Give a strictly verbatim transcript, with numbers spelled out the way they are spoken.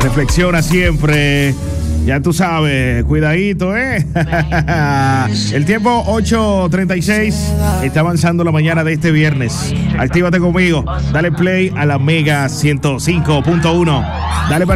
reflexiona siempre. Ya tú sabes, cuidadito, ¿eh? El tiempo ocho treinta y seis. Está avanzando la mañana de este viernes. Actívate conmigo. Dale play a la Mega ciento cinco punto uno. Dale para